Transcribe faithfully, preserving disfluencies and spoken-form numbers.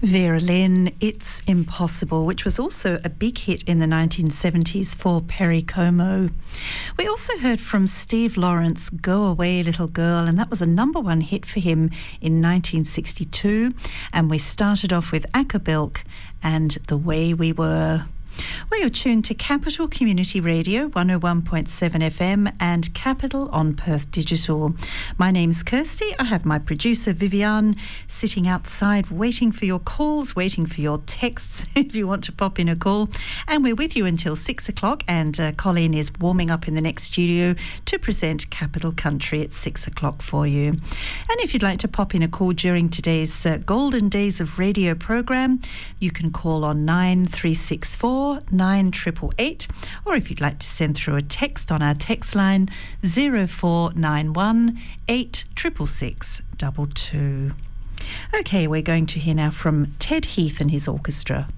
Vera Lynn, It's Impossible, which was also a big hit in the nineteen seventies for Perry Como. We also heard from Steve Lawrence, Go Away Little Girl, and that was a number one hit for him in nineteen sixty-two. And we started off with Acapulco and The Way We Were. Well, you're tuned to Capital Community Radio, one oh one point seven F M and Capital on Perth Digital. My name's Kirsty. I have my producer Viviane sitting outside waiting for your calls, waiting for your texts if you want to pop in a call. And we're with you until six o'clock, and uh, Colleen is warming up in the next studio to present Capital Country at six o'clock for you. And if you'd like to pop in a call during today's uh, Golden Days of Radio programme, you can call on nine three six four nine eight eight eight, or if you'd like to send through a text on our text line zero four nine one eight six six six two two. Okay, we're going to hear now from Ted Heath and his orchestra.